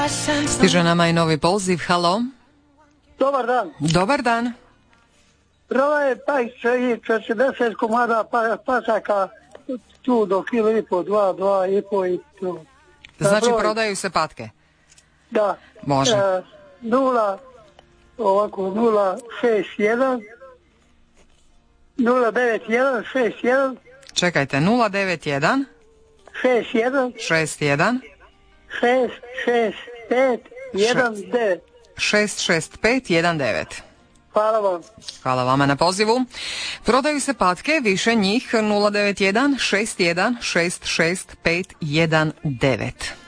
Stiže nama i novi poziv. Halo. Dobar dan. Dobar dan. Prva je pajica i 40 komada pasaka tu do kilo i po, 2,5 i tu. Znači prodaju se patke? Da. Može. 061 091 Čekajte, 091 61 61 665 19. 66519. Hvala vam. Hvala vama na pozivu. Prodaju se patke, više njih, 091 61 66519.